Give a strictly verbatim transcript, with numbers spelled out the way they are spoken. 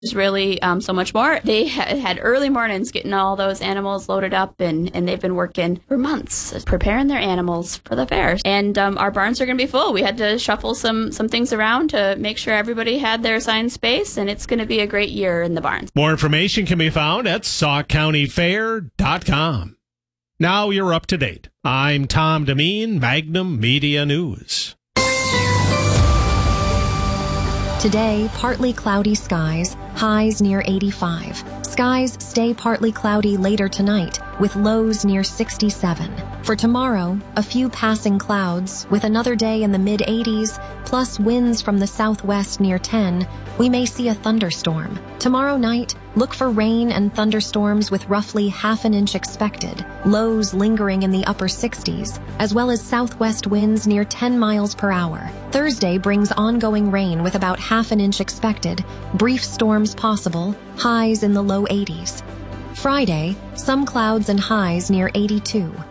There's really um, so much more. They ha- had early mornings getting all those animals loaded up, and, and they've been working for months preparing their animals for the fair. And um, our barns are going to be full. We had to shuffle some, some things around to make sure everybody had their assigned space, and it's going to be a great year in the barns. More information can be found at sauk county fair dot com. Now you're up to date. I'm Tom Demeen, Magnum Media News. Today, partly cloudy skies, highs near eighty-five. Skies stay partly cloudy later tonight, with lows near sixty-seven. For tomorrow, a few passing clouds, with another day in the mid eighties, plus winds from the southwest near ten, we may see a thunderstorm. Tomorrow night, look for rain and thunderstorms with roughly half an inch expected, lows lingering in the upper sixties, as well as southwest winds near ten miles per hour. Thursday brings ongoing rain with about half an inch expected, brief storms possible, highs in the low eighties. Friday, some clouds and highs near eighty-two.